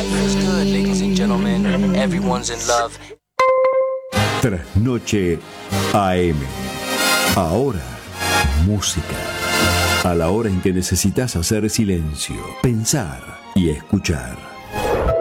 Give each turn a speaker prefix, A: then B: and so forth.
A: Life is good, ladies and gentlemen. Everyone's in love.
B: Trasnoche AM. Ahora, música. A la hora en que necesitas hacer silencio, pensar y escuchar.